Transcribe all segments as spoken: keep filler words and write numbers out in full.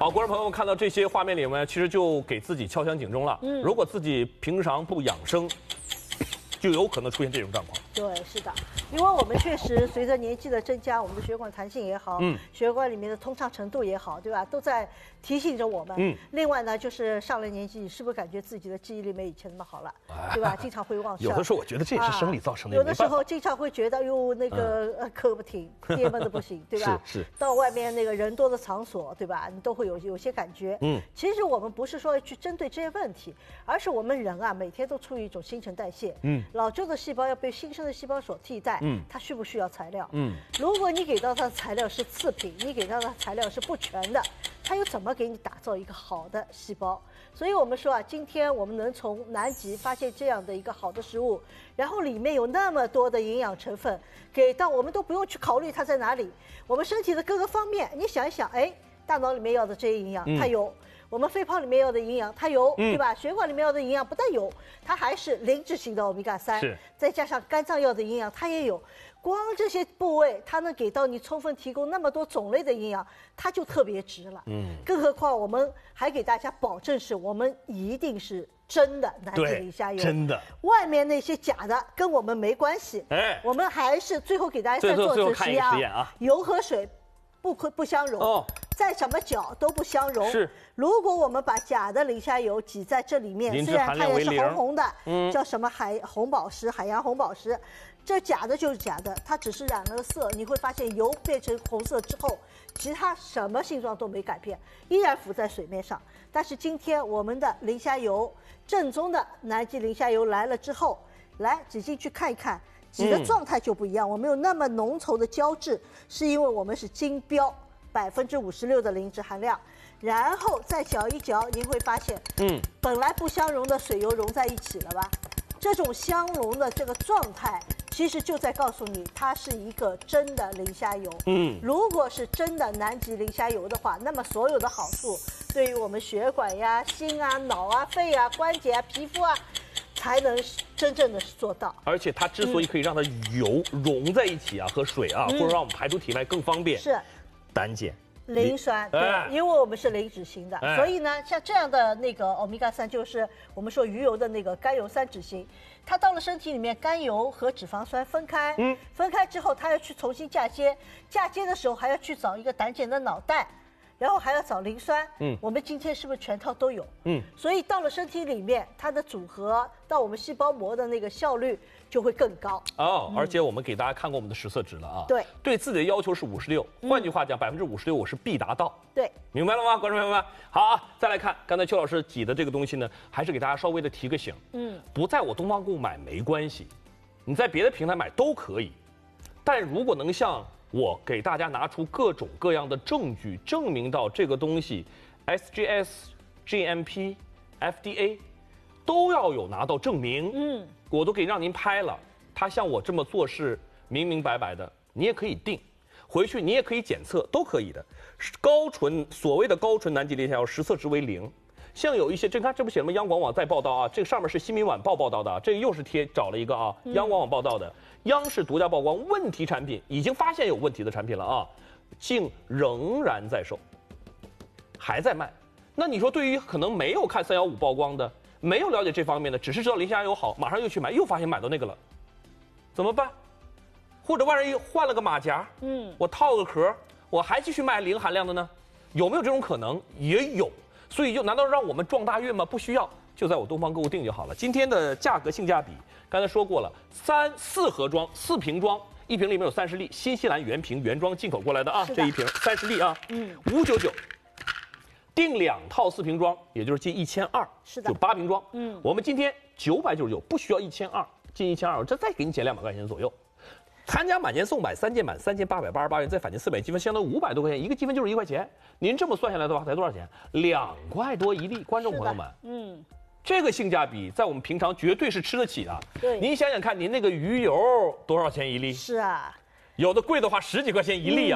好，观众朋友们看到这些画面里面，其实就给自己敲响警钟了。嗯，如果自己平常不养生，就有可能出现这种状况。 对，是的，因为我们确实随着年纪的增加，我们的血管弹性也好，嗯，血管里面的通畅程度也好，对吧，都在提醒着我们。嗯，另外呢，就是上了年纪，是不是感觉自己的记忆力没以前那么好了，哎、对吧？经常会忘事。 有的时候我觉得这也是生理造成的、啊。 有的时候经常会觉得，哟，那个、嗯、呃咳不停，憋闷的不行，对吧？ 是是。 到外面那个人多的场所，对吧？你都会有有些感觉。嗯，其实我们不是说去针对这些问题，而是我们人啊，每天都处于一种新陈代谢。嗯，老旧的细胞要被新生的细胞所替代。嗯，它需不需要材料？嗯，如果你给到它的材料是次品，你给到它的材料是不全的，它又怎么给你打造一个好的细胞？所以我们说啊，今天我们能从南极发现这样的一个好的食物，然后里面有那么多的营养成分，给到我们都不用去考虑它在哪里，我们身体的各个方面，你想一想，哎，大脑里面要的这些营养，它有。嗯，我们肺泡里面要的营养，它有，对吧？血管里面要的营养不但有，它还是磷脂型的欧米伽三，再加上肝脏要的营养，它也有。光这些部位，它能给到你充分提供那么多种类的营养，它就特别值了。嗯，更何况我们还给大家保证是我们一定是真的南极磷虾油， 真的，外面那些假的跟我们没关系。哎，我们还是最后给大家再做这个实验啊，油和水不不相容。哦。在什么搅都不相容。是，如果我们把假的磷虾油挤在这里面，虽然它也是红红的，嗯，叫什么海红宝石、海洋红宝石，这假的就是假的，它只是染了色。你会发现油变成红色之后，其他什么性状都没改变，依然浮在水面上。但是今天我们的磷虾油，正宗的南极磷虾油来了之后，来挤进去看一看，挤的状态就不一样。嗯，我们有那么浓稠的胶质，是因为我们是精标。百分之五十六的磷脂含量，然后再搅一搅，您会发现，嗯，本来不相容的水油融在一起了吧？这种相融的这个状态，其实就在告诉你，它是一个真的磷虾油。嗯，如果是真的南极磷虾油的话，那么所有的好处，对于我们血管呀、心啊、脑啊、肺啊、关节啊、皮肤啊，才能真正的做到。 而且它之所以可以让它油融在一起啊，和水啊，或者让我们排出体外更方便， 是。 胆碱、 磷酸，对，哎、因为我们是磷脂型的，哎、所以呢，像这样的那个欧米伽三，就是我们说鱼油的那个甘油三酯型，它到了身体里面，甘油和脂肪酸分开，嗯，分开之后，它要去重新嫁接，嫁接的时候还要去找一个胆碱的脑袋。然后还要找磷酸，嗯，我们今天是不是全套都有？嗯，所以到了身体里面，它的组合到我们细胞膜的那个效率就会更高。 哦，嗯、而且我们给大家看过我们的实测值了啊， 对， 对自己的要求是五十六，换句话讲，百分之五十六我是必达到。 对， 明白了吗，观众朋友们？好啊，再来看刚才邱老师挤的这个东西呢，还是给大家稍微的提个醒，嗯，不在我东方购物买没关系，你在别的平台买都可以，但如果能像我给大家拿出各种各样的证据，证明到这个东西 S G S、G M P、F D A 都要有拿到证明。嗯，我都给让您拍了，他像我这么做是明明白白的，你也可以定，回去你也可以检测，都可以的。高纯所谓的高纯南极磷虾油实测值为零。像有一些，这看这不写什么央广网在报道啊，这个上面是新民晚报报道的，这个又是贴找了一个啊，央广网报道的，央视独家曝光问题产品，已经发现有问题的产品了啊，竟仍然在售，还在卖。那你说，对于可能没有看三幺五曝光的，没有了解这方面的，只是知道磷虾油好，马上又去买，又发现买到那个了，怎么办？或者万一换了个马甲，嗯，我套个壳，我还继续卖零含量的呢？有没有这种可能？也有。所以就难道让我们撞大运吗？不需要，就在我东方购物订就好了。今天的价格性价比，刚才说过了，三四盒装四瓶装，一瓶里面有三十粒，新西兰原瓶原装进口过来的啊，这一瓶三十粒啊，嗯，五九九，订两套四瓶装，也就是近一千二， 是的， 就八瓶装，嗯，我们今天九百九十九，不需要一千二，近一千二，这再给你减两百块钱左右。参加满减送买三件满三千八百八十八元，再返金四百积分，相当于五百多块钱，一个积分就是一块钱。您这么算下来的话，才多少钱？两块多一粒，观众朋友们，嗯，这个性价比在我们平常绝对是吃得起的。对，您想想看，您那个鱼油多少钱一粒？ 是啊， 有的贵的话十几块钱一粒啊。嗯，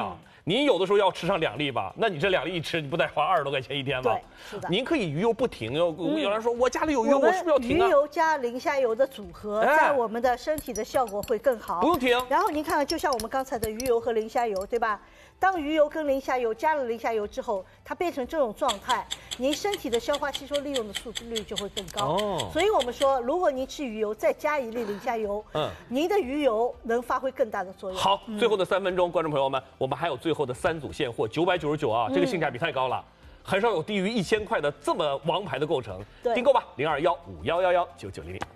您有的时候要吃上两粒吧，那你这两粒一吃，你不得花二十多块钱一天吗？ 对，是的。 您可以鱼油不停哟。有人说我家里有鱼油，我是不是要停啊？ 鱼油加磷虾油的组合，在我们的身体的效果会更好。 不用停。 然后您看看，就像我们刚才的鱼油和磷虾油，对吧？当鱼油跟磷虾油加了磷虾油之后，它变成这种状态，您身体的消化吸收利用的速率就会更高。哦，所以我们说，如果您吃鱼油再加一粒磷虾油，嗯，您的鱼油能发挥更大的作用。 好，最后的三分钟，观众朋友们，我们还有最后的三组现货，九百九十九啊，这个性价比太高了，很少有低于一千块的这么王牌的构成，订购吧，零二幺五幺幺幺九九零零。